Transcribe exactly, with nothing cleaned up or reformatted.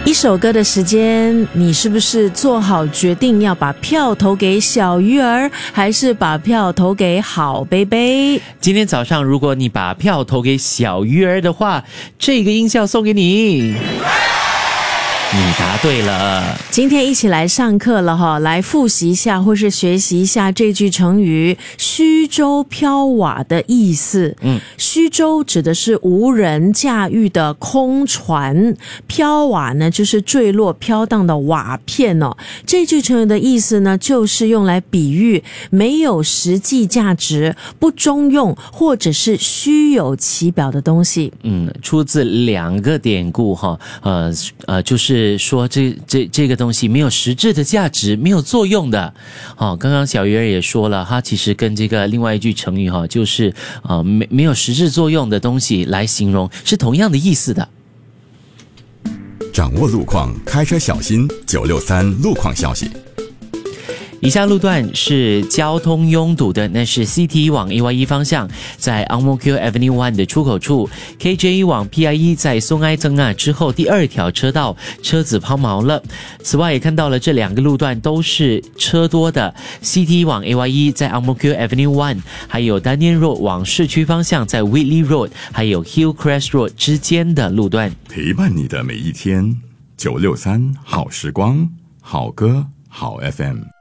一首歌的时间，你是不是做好决定要把票投给小鱼儿，还是把票投给好贝贝？ 今天早上如果你把票投给小鱼儿的话，这个音效送给你。你答对了。 今天一起来上课了哈，来复习一下或是学习一下这句成语虚舟飘瓦的意思。嗯，虚舟指的是无人驾驭的空船，飘瓦呢就是坠落飘荡的瓦片哦。这句成语的意思呢，就是用来比喻没有实际价值、不中用或者是虚有其表的东西。 嗯，出自两个典故哈，呃呃，就是说这这这个东西没有实质的价值，没有作用的。哦，刚刚小鱼儿也说了，它其实跟这个另外一句成语哈，就是呃没没有实质作用的东西来形容，是同样的意思的。 掌握路况，开车小心。九六三路况消息。 以下路段是交通拥堵的，那是 C T 往 A Y E 方向，在 Ang Mo Kio Avenue one 的出口处 ，K J E 往 P I E 在松埃增啊之后第二条车道，车子抛锚了。此外也看到了这两个路段都是车多的 ，C T 往 A Y E 在 Ang Mo Kio Avenue one， 还有 Daniel Road 往市区方向在 Whitley Road， 还有 Hillcrest Road 之间的路段。 陪伴你的每一天，九六三好时光，好歌好 F M。